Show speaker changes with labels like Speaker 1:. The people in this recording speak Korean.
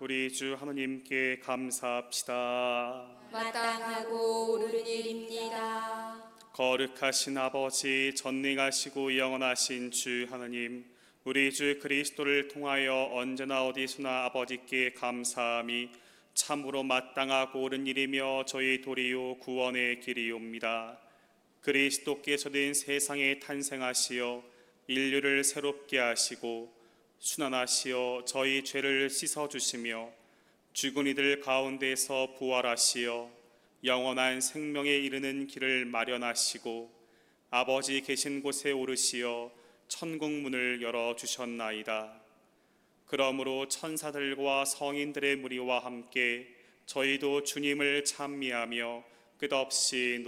Speaker 1: 우리 주 하느님께 감사합시다.
Speaker 2: 마땅하고 옳은 일입니다.
Speaker 1: 거룩하신 아버지, 전능하시고 영원하신 주 하느님, 우리 주 그리스도를 통하여 언제나 어디서나 아버지께 감사함이 참으로 마땅하고 옳은 일이며 저희 도리요 구원의 길이옵니다. 그리스도께서 된 세상에 탄생하시어 인류를 새롭게 하시고 순환하시어 저희 죄를 씻어주시며 죽은 이들 가운데서 부활하시어 영원한 생명에 이르는 길을 마련하시고 아버지 계신 곳에 오르시어 천국 문을 열어주셨나이다. 그러므로 천사들과 성인들의 무리와 함께 저희도 주님을 찬미하며 끝없이